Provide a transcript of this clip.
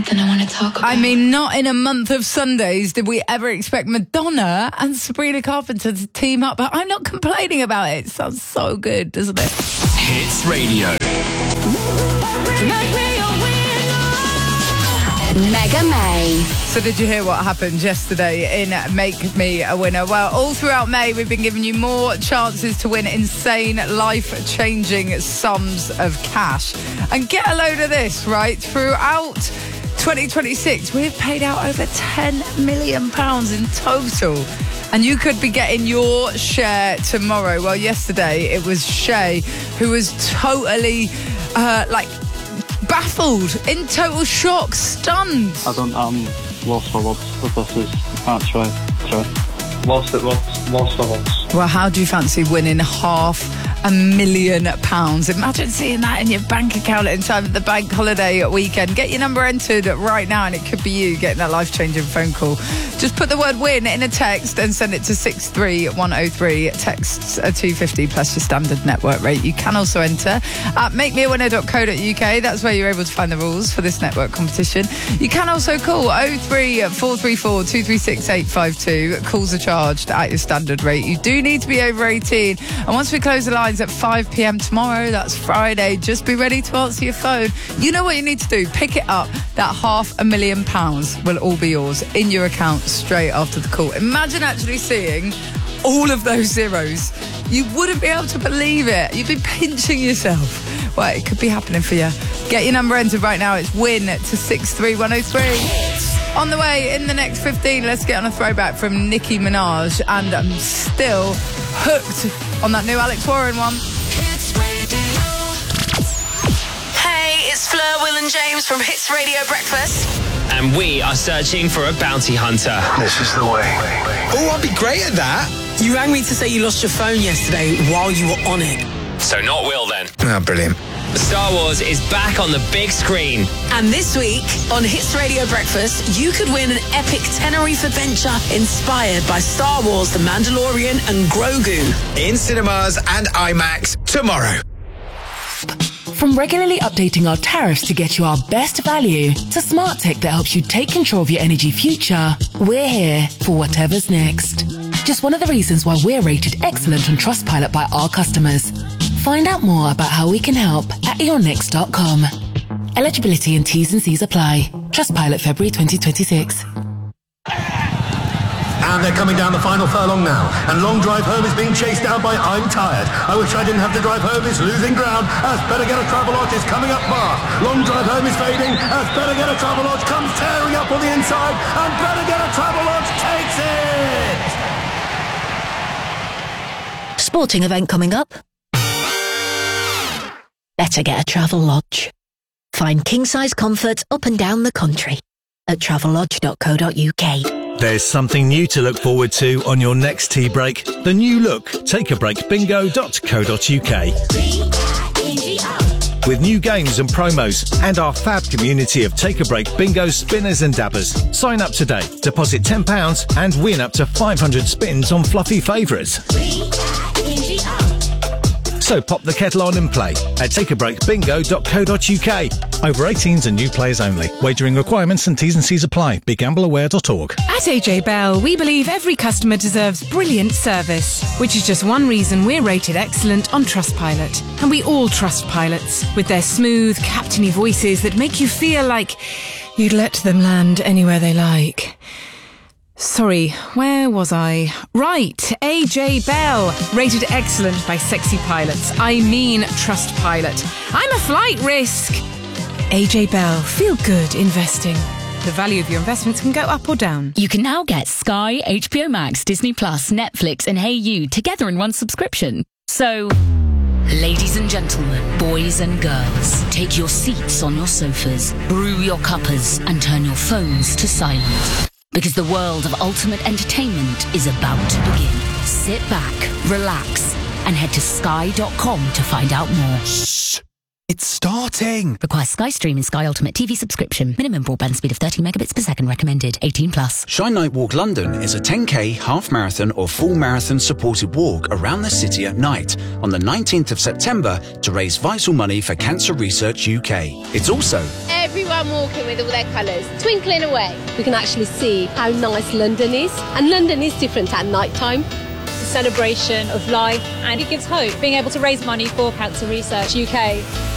Then I want to talk about. I mean, not in a month of Sundays did we ever expect Madonna and Sabrina Carpenter to team up, but I'm not complaining about it. It sounds so good, doesn't it? Hits Radio. Mega May. So did you hear what happened yesterday in Make Me a Winner? Well, all throughout May, we've been giving you more chances to win insane, life-changing sums of cash. And get a load of this, right? Throughout 2026, we've paid out over £10 million in total. And you could be getting your share tomorrow. Well, yesterday, it was Shay who was totally, baffled, in total shock, stunned. I'm lost for words. This is actually lost for words. Well, how do you fancy winning £500,000? Imagine seeing that in your bank account in time of the bank holiday weekend. Get your number entered right now and it could be you getting that life-changing phone call. Just put the word win in a text and send it to 63103. Texts are $2.50 plus your standard network rate. You can also enter at makemeawinner.co.uk. That's where you're able to find the rules for this network competition. You can also call 03434 236 852. Calls are charged at your standard rate. You do need to be over 18. And once we close the lines at 5 p.m. tomorrow, that's Friday, just be ready to answer your phone. You know what you need to do. Pick it up. That £500,000 will all be yours in your account straight after the call. Imagine actually seeing all of those zeros. You wouldn't be able to believe it. You'd be pinching yourself. Well, it could be happening for you. Get your number entered right now. It's win to 63103. On the way, in the next 15, let's get on a throwback from Nicki Minaj. And I'm still hooked on that new Alex Warren one. Hey, it's Fleur, Will and James from Hits Radio Breakfast. And we are searching for a bounty hunter. This is the way. Oh, I'd be great at that. You rang me to say you lost your phone yesterday while you were on it. So not Will then. Ah, brilliant. Star Wars is back on the big screen. And this week on Hits Radio Breakfast, you could win an epic Tenerife adventure inspired by Star Wars, The Mandalorian and Grogu. In cinemas and IMAX tomorrow. From regularly updating our tariffs to get you our best value, to smart tech that helps you take control of your energy future, we're here for whatever's next. Just one of the reasons why we're rated excellent on Trustpilot by our customers. Find out more about how we can help at eonnext.com. Eligibility and T's and C's apply. Trustpilot February 2026. And they're coming down the final furlong now. And Long Drive Home is being chased down by I'm Tired. I wish I didn't have to drive home. It's losing ground as Better Get a Travelodge is coming up fast. Long Drive Home is fading as Better Get a Travelodge comes tearing up on the inside. And Better Get a Travelodge takes it! Sporting event coming up. Better Get a Travelodge. Find king-size comfort up and down the country at travellodge.co.uk. There's something new to look forward to on your next tea break. The new look takeabreakbingo.co.uk. With new games and promos and our fab community of Take a Break bingo spinners and dabbers. Sign up today, deposit £10 and win up to 500 spins on fluffy favourites. So pop the kettle on and play at takeabreakbingo.co.uk. Over 18s and new players only. Wagering requirements and T's and C's apply. BeGambleAware.org. At AJ Bell, we believe every customer deserves brilliant service, which is just one reason we're rated excellent on Trustpilot. And we all trust pilots, with their smooth, captainy voices that make you feel like you'd let them land anywhere they like. Sorry, where was I? Right, AJ Bell, rated excellent by sexy pilots. I mean Trustpilot. I'm a flight risk. AJ Bell, feel good investing. The value of your investments can go up or down. You can now get Sky, HBO Max, Disney Plus, Netflix and Hey You together in one subscription. So, ladies and gentlemen, boys and girls, take your seats on your sofas, brew your cuppers and turn your phones to silent. Because the world of ultimate entertainment is about to begin. Sit back, relax, and head to sky.com to find out more. Shh. It's starting. Requires Sky Stream and Sky Ultimate TV subscription. Minimum broadband speed of 30 megabits per second recommended. 18+. Shine Night Walk London is a 10k, half marathon or full marathon supported walk around the city at night on the 19th of September to raise vital money for Cancer Research UK. It's also everyone walking with all their colours, twinkling away. We can actually see how nice London is, and London is different at night time. It's a celebration of life and it gives hope, being able to raise money for Cancer Research UK.